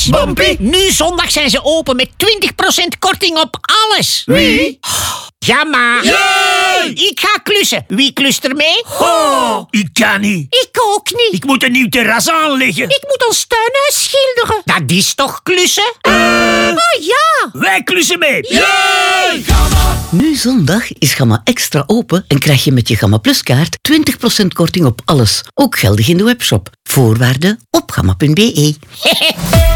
Bompie? Nu zondag zijn ze open met 20% korting op alles. Wie? Gamma. Jee! Ik ga klussen. Wie klust er mee? Oh, ik kan niet. Ik ook niet. Ik moet een nieuw terras aanleggen. Ik moet ons tuinhuis schilderen. Dat is toch klussen? Oh ja. Wij klussen mee. Jee! Nu zondag is Gamma Extra open en krijg je met je Gamma Plus kaart 20% korting op alles. Ook geldig in de webshop. Voorwaarden op gamma.be.